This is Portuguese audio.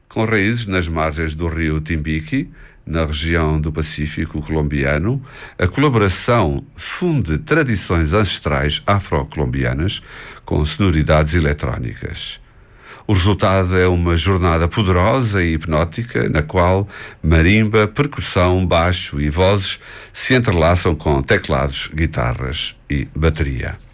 com raízes nas margens do rio Timbiqui, na região do Pacífico colombiano. A colaboração funde tradições ancestrais afro-colombianas com sonoridades eletrónicas. O resultado é uma jornada poderosa e hipnótica, na qual marimba, percussão, baixo e vozes se entrelaçam com teclados, guitarras e bateria.